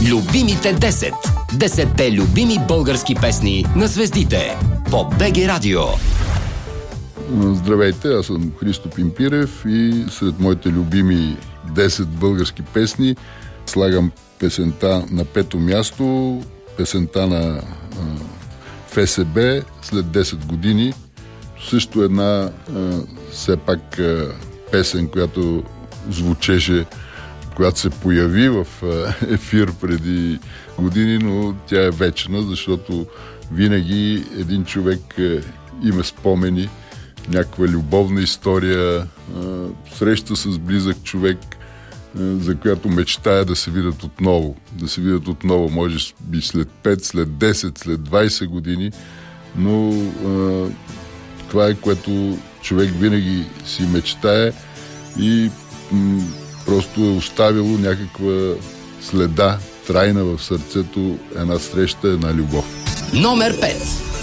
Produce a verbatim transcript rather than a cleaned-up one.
Любимите десет. Десетте любими български песни на звездите по БГ Радио. Здравейте, аз съм Христо Пимпирев и сред моите любими десет български песни слагам песента на пето място, песента на ФСБ след десет години. Също една все пак песен, която звучеше, която се появи в ефир преди години, но тя е вечна, защото винаги един човек има спомени, някаква любовна история, среща с близък човек, за която мечтая да се видят отново. Да се видят отново, може би след пет, след десет, след двайсет години, но а, това е, което човек винаги си мечтае и м- просто е оставило някаква следа, трайна в сърцето, една среща, една любов. Номер пет.